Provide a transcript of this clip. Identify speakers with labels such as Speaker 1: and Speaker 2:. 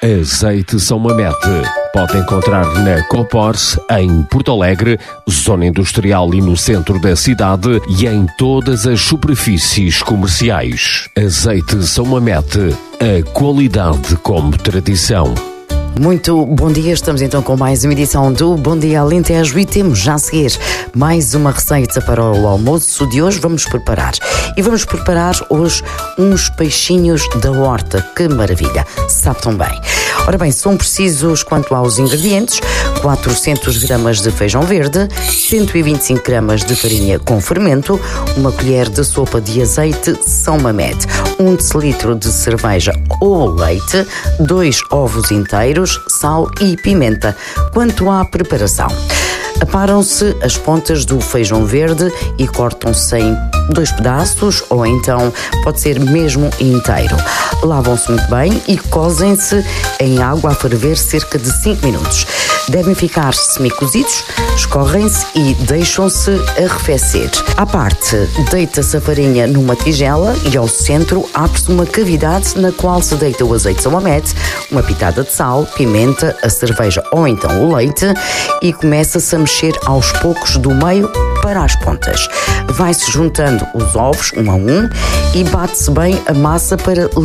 Speaker 1: Azeite São Mamete. Pode encontrar na Copors, em Porto Alegre, zona industrial e no centro da cidade e em todas as superfícies comerciais. Azeite São Mamete. A qualidade como tradição.
Speaker 2: Muito bom dia, estamos então com mais uma edição do Bom Dia Alentejo e temos já a seguir mais uma receita para o almoço de hoje. Vamos preparar hoje uns peixinhos da horta, que maravilha, sabe tão bem. Ora bem, são precisos quanto aos ingredientes: 400 gramas de feijão verde, 125 gramas de farinha com fermento, uma colher de sopa de azeite São Mamete, 1 decilitro de cerveja ou leite, 2 ovos inteiros, sal e pimenta. Quanto à preparação, aparam-se as pontas do feijão verde e cortam-se em 2 pedaços, ou então pode ser mesmo inteiro. Lavam-se muito bem e cozem-se em água a ferver cerca de 5 minutos. Devem ficar semi-cozidos, escorrem-se e deixam-se arrefecer. À parte, deita-se a farinha numa tigela e ao centro abre-se uma cavidade na qual se deita o azeite São Mamete, uma pitada de sal, pimenta, a cerveja ou então o leite e começa-se a mexer aos poucos do meio para as pontas. Vai-se juntando os ovos, um a um, e bate-se bem a massa para